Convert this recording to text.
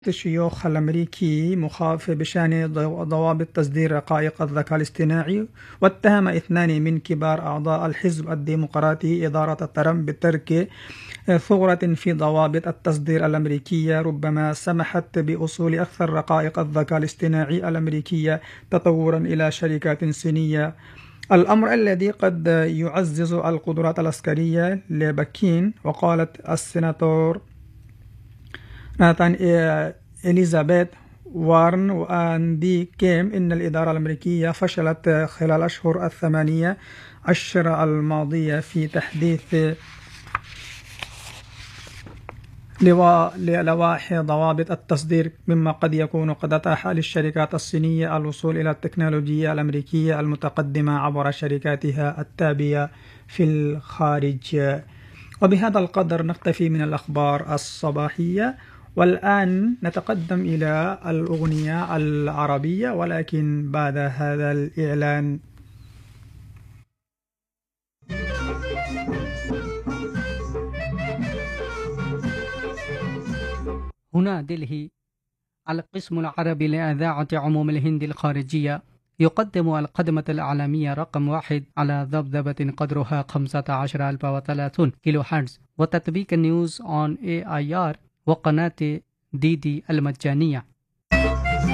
الشيوخ الأمريكي مخاف بشأن ضوابط تصدير رقائق الذكاء الاصطناعي، واتهم 2 من كبار أعضاء الحزب الديمقراطي إدارة ترامب بترك ثغرة في ضوابط التصدير الأمريكية ربما سمحت بوصول أكثر رقائق الذكاء الاصطناعي الأمريكية تطورا إلى شركات صينية، الأمر الذي قد يعزز القدرات العسكرية لبكين. وقالت السيناتور ناتان إليزابيث وارن وأندي كيم إن الإدارة الأمريكية فشلت خلال الأشهر 18 الماضية في تحديث لوائح ضوابط التصدير، مما قد يكون قد أتاح للشركات الصينية الوصول إلى التكنولوجيا الأمريكية المتقدمة عبر شركاتها التابعة في الخارج. وبهذا القدر نختفي من الأخبار الصباحية، والآن نتقدم إلى الأغنية العربية، ولكن بعد هذا الإعلان. هنا دلهي، القسم العربي لإذاعة عموم الهند الخارجية يقدم القدمة الإعلامية رقم 1 على ذبذبة قدرها 15030 كيلو هرتز، وتطبيق نيوز أون AIR وقناة DD المجانية.